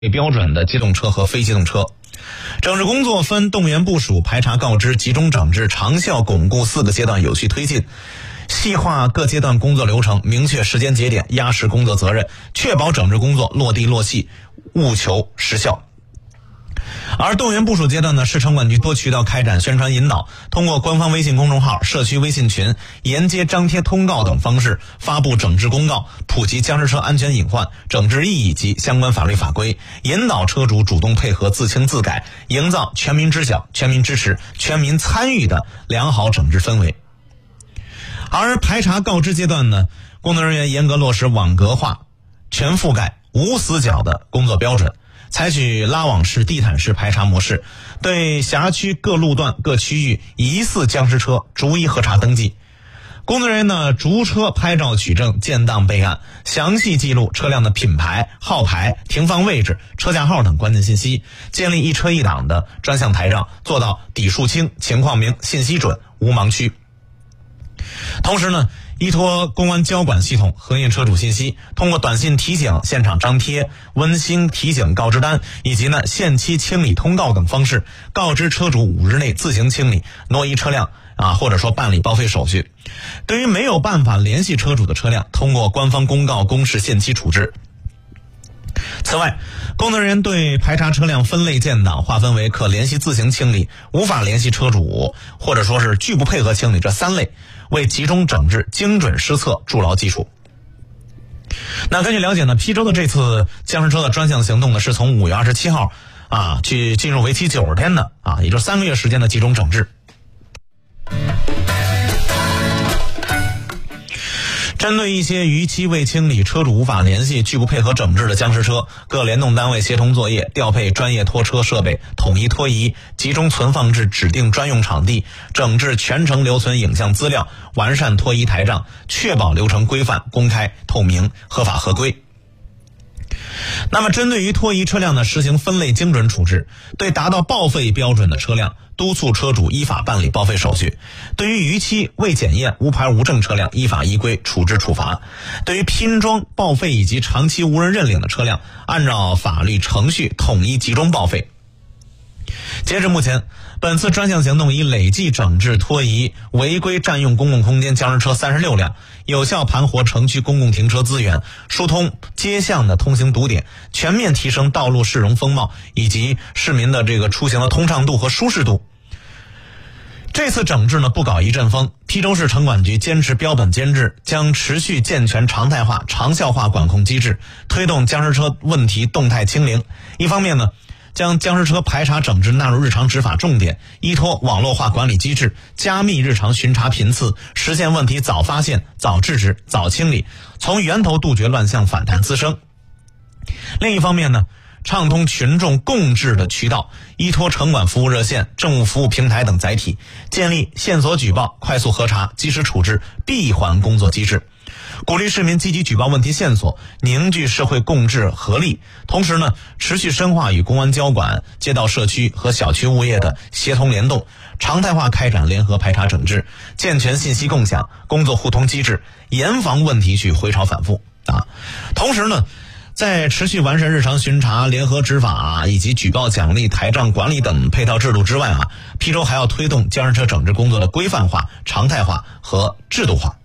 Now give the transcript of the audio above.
标准的机动车和非机动车。整治工作分动员部署、排查告知、集中整治、长效巩固4个阶段有序推进，细化各阶段工作流程，明确时间节点，压实工作责任，确保整治工作落地落细，务求实效。而动员部署阶段呢，市城管局多渠道开展宣传引导，通过官方微信公众号、社区微信群、沿街张贴通告等方式发布整治公告，普及僵尸车安全隐患、整治意义及相关法律法规，引导车主主动配合、自清自改，营造全民知晓、全民支持、全民参与的良好整治氛围。而排查告知阶段呢，工作人员严格落实网格化、全覆盖、无死角的工作标准，采取拉网式、地毯式排查模式，对辖区各路段、各区域疑似僵尸车逐一核查登记。工作人员呢，逐车拍照取证、建档备案，详细记录车辆的品牌、号牌、停放位置、车架号等关键信息，建立一车一档的专项台账，做到底数清、情况明、信息准、无盲区。同时呢，依托公安交管系统核验车主信息，通过短信提醒、现场张贴、温馨提醒告知单以及呢限期清理通告等方式，告知车主5日内自行清理、挪移车辆或者说办理报废手续。对于没有办法联系车主的车辆，通过官方公告公示限期处置。此外，工作人员对排查车辆分类建档，划分为可联系自行清理、无法联系车主或者说是拒不配合清理这3类，为集中整治、精准施策筑牢基础。那根据了解呢，邳州的这次僵尸车的专项行动呢，是从5月27号去进入为期90天的也就是3个月时间的集中整治。针对一些逾期未清理、车主无法联系、拒不配合整治的僵尸车，各联动单位协同作业，调配专业拖车设备，统一拖移，集中存放至指定专用场地，整治全程留存影像资料，完善拖移台账，确保流程规范、公开、透明、合法合规。那么针对于拖移车辆呢，实行分类精准处置，对达到报废标准的车辆，督促车主依法办理报废手续；对于逾期未检验、无牌无证车辆，依法依规处置处罚；对于拼装、报废以及长期无人认领的车辆，按照法律程序统一集中报废。截至目前，本次专项行动已累计整治拖移违规占用公共空间僵尸车36辆，有效盘活城区公共停车资源，疏通街巷的通行堵点，全面提升道路市容风貌以及市民的这个出行的通畅度和舒适度。这次整治呢，不搞一阵风，邳州市城管局坚持标本兼治，将持续健全常态化、长效化管控机制，推动僵尸车问题动态清零。一方面呢，将僵尸车排查整治纳入日常执法重点，依托网络化管理机制，加密日常巡查频次，实现问题早发现、早制止、早清理，从源头杜绝乱象反弹滋生。另一方面呢，畅通群众共治的渠道，依托城管服务热线、政务服务平台等载体，建立线索举报、快速核查、及时处置闭环工作机制，鼓励市民积极举报问题线索，凝聚社会共治合力。同时呢，持续深化与公安交管、街道社区和小区物业的协同联动，常态化开展联合排查整治，健全信息共享、工作互通机制，严防问题去回潮反复同时呢，在持续完善日常巡查、联合执法以及举报奖励、台账管理等配套制度之外邳州还要推动僵尸车整治工作的规范化、常态化和制度化。